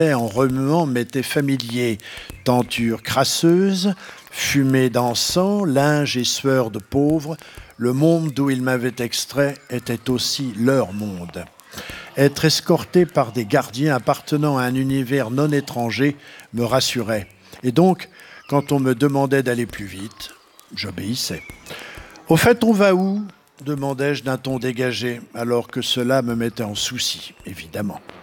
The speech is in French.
en remuant m'était familier. Tenture crasseuse, fumée d'encens, linge et sueur de pauvres, le monde d'où ils m'avaient extrait était aussi leur monde. Être escorté par des gardiens appartenant à un univers non étranger me rassurait. Et donc, quand on me demandait d'aller plus vite, j'obéissais. Au fait, on va où demandai-je d'un ton dégagé, alors que cela me mettait en souci, évidemment.